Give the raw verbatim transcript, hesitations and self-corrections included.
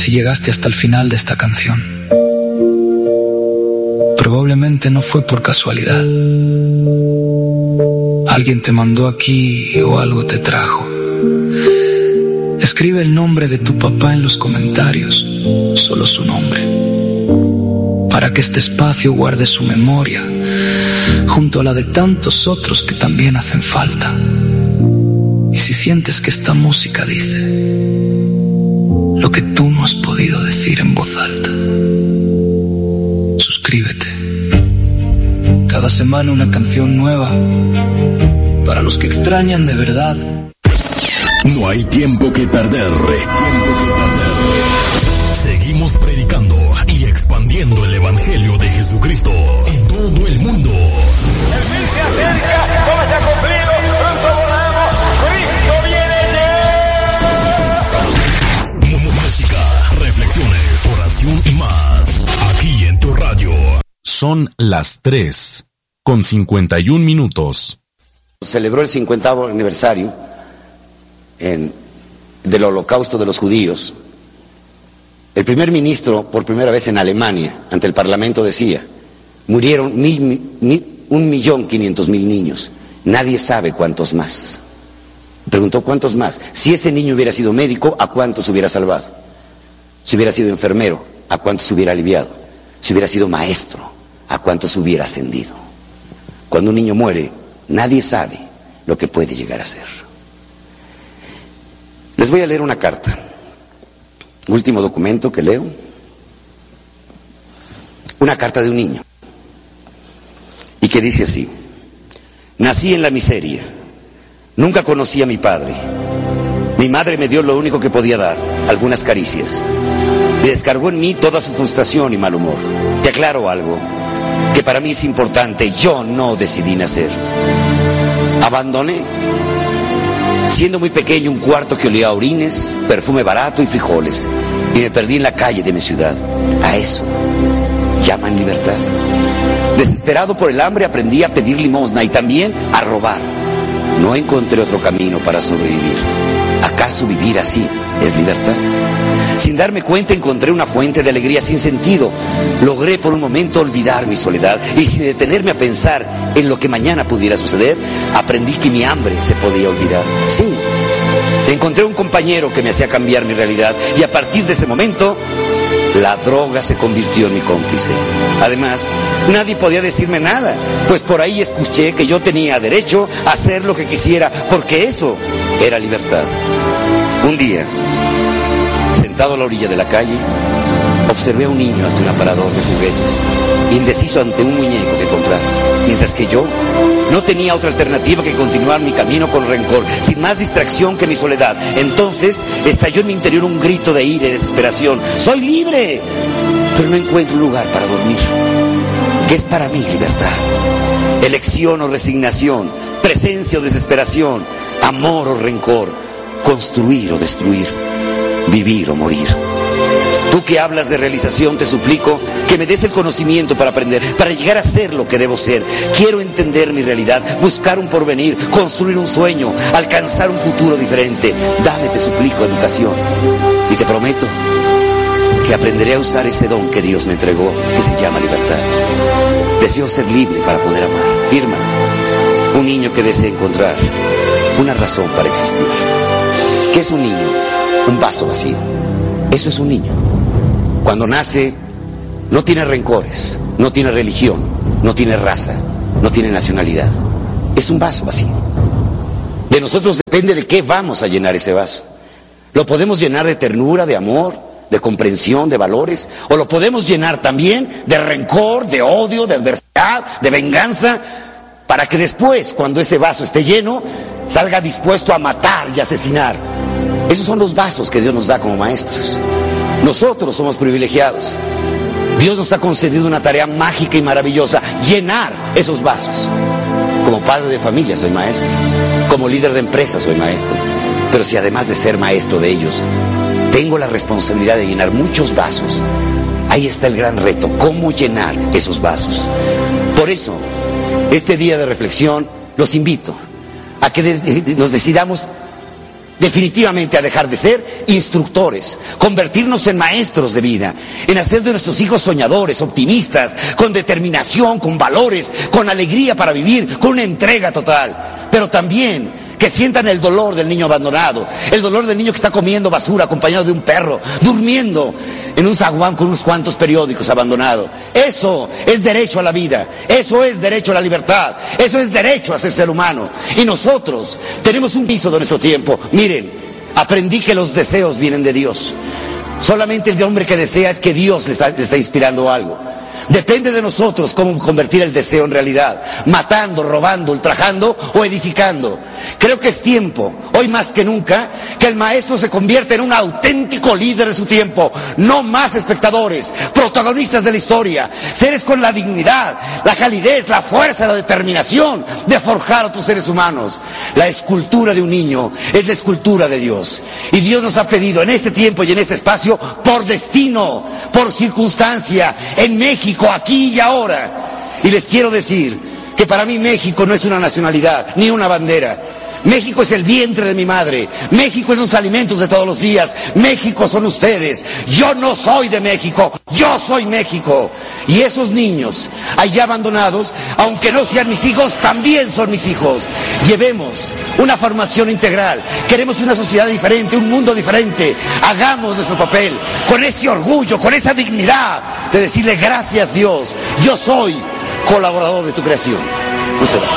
si llegaste hasta el final de esta canción. Probablemente no fue por casualidad. Alguien te mandó aquí o algo te trajo. Escribe el nombre de tu papá en los comentarios, solo su nombre, para que este espacio guarde su memoria, junto a la de tantos otros que también hacen falta. Y si sientes que esta música dice lo que tú no has podido decir en voz alta, suscríbete. Cada semana una canción nueva, para los que extrañan de verdad. No hay tiempo que perder, tiempo que perder. Seguimos predicando y expandiendo el evangelio de Jesucristo en todo el mundo. El fin se acerca, todo está cumplido, pronto volamos, Cristo viene ya. Música, reflexiones, oración y más, aquí en tu radio. Son las tres, con cincuenta y un minutos. Celebró el cincuentavo aniversario en, del holocausto de los judíos. El primer ministro, por primera vez en Alemania, ante el parlamento decía, murieron mil, mil, un millón quinientos mil niños, nadie sabe cuántos más. Preguntó cuántos más. Si ese niño hubiera sido médico, ¿a cuántos hubiera salvado? Si hubiera sido enfermero, ¿a cuántos hubiera aliviado? Si hubiera sido maestro, ¿a cuántos hubiera ascendido? Cuando un niño muere, nadie sabe lo que puede llegar a ser. Les voy a leer una carta, último documento que leo, una carta de un niño, y que dice así: nací en la miseria, nunca conocí a mi padre, mi madre me dio lo único que podía dar, algunas caricias, y descargó en mí toda su frustración y mal humor. Te aclaro algo, que para mí es importante, yo no decidí nacer. Abandoné, siendo muy pequeño, un cuarto que olía a orines, perfume barato y frijoles, y me perdí en la calle de mi ciudad. A eso llaman libertad. Desesperado por el hambre, aprendí a pedir limosna y también a robar. No encontré otro camino para sobrevivir. ¿Acaso vivir así es libertad? Sin darme cuenta encontré una fuente de alegría sin sentido. Logré por un momento olvidar mi soledad y sin detenerme a pensar en lo que mañana pudiera suceder, aprendí que mi hambre se podía olvidar. Sí, encontré un compañero que me hacía cambiar mi realidad y a partir de ese momento la droga se convirtió en mi cómplice. Además, nadie podía decirme nada, pues por ahí escuché que yo tenía derecho a hacer lo que quisiera, porque eso era libertad. Un día, sentado a la orilla de la calle, observé a un niño ante un aparador de juguetes, indeciso ante un muñeco que comprar, mientras que yo no tenía otra alternativa que continuar mi camino con rencor, sin más distracción que mi soledad. Entonces estalló en mi interior un grito de ira y desesperación. ¡Soy libre! Pero no encuentro un lugar para dormir. ¿Qué es para mí libertad? Elección o resignación, presencia o desesperación, amor o rencor, construir o destruir, vivir o morir. Tú que hablas de realización, te suplico que me des el conocimiento para aprender, para llegar a ser lo que debo ser. Quiero entender mi realidad, buscar un porvenir, construir un sueño, alcanzar un futuro diferente. Dame, te suplico, educación. Y te prometo que aprenderé a usar ese don que Dios me entregó, que se llama libertad. Deseo ser libre para poder amar. Firma. Un niño que desea encontrar una razón para existir. ¿Qué es un niño? Un vaso vacío. Eso es un niño. Cuando nace, no tiene rencores, no tiene religión, no tiene raza, no tiene nacionalidad. Es un vaso vacío. De nosotros depende de qué vamos a llenar ese vaso. Lo podemos llenar de ternura, de amor, de comprensión, de valores, o lo podemos llenar también de rencor, de odio, de adversidad, de venganza, para que después, cuando ese vaso esté lleno, salga dispuesto a matar y asesinar. Esos son los vasos que Dios nos da como maestros. Nosotros somos privilegiados. Dios nos ha concedido una tarea mágica y maravillosa, llenar esos vasos. Como padre de familia soy maestro, como líder de empresa soy maestro, pero si además de ser maestro de ellos, tengo la responsabilidad de llenar muchos vasos, ahí está el gran reto, cómo llenar esos vasos. Por eso, este día de reflexión, los invito a que de- nos decidamos definitivamente a dejar de ser instructores, convertirnos en maestros de vida, en hacer de nuestros hijos soñadores, optimistas, con determinación, con valores, con alegría para vivir, con una entrega total, pero también que sientan el dolor del niño abandonado, el dolor del niño que está comiendo basura acompañado de un perro, durmiendo en un zaguán con unos cuantos periódicos abandonado. Eso es derecho a la vida, eso es derecho a la libertad, eso es derecho a ser ser humano. Y nosotros tenemos un piso de nuestro tiempo. Miren, aprendí que los deseos vienen de Dios. Solamente el hombre que desea es que Dios le está, le está inspirando algo. Depende de nosotros cómo convertir el deseo en realidad, matando, robando, ultrajando o edificando. Creo que es tiempo, hoy más que nunca, que el maestro se convierta en un auténtico líder de su tiempo, no más espectadores, protagonistas de la historia, seres con la dignidad, la calidez, la fuerza, la determinación de forjar a otros seres humanos. La escultura de un niño es la escultura de Dios. Y Dios nos ha pedido en este tiempo y en este espacio, por destino, por circunstancia, en México, aquí y ahora. Y les quiero decir que para mí México no es una nacionalidad ni una bandera. México es el vientre de mi madre, México es los alimentos de todos los días, México son ustedes. Yo no soy de México, yo soy México. Y esos niños allá abandonados, aunque no sean mis hijos, también son mis hijos. Llevemos una formación integral, queremos una sociedad diferente, un mundo diferente. Hagamos nuestro papel con ese orgullo, con esa dignidad de decirle gracias Dios, yo soy colaborador de tu creación. Muchas gracias.